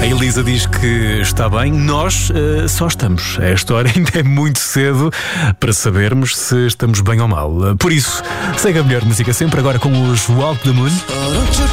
A Elisa diz que está bem, nós só estamos. A esta hora ainda é muito cedo para sabermos se estamos bem ou mal. Por isso, segue a melhor música sempre, agora com os Walk the Moon.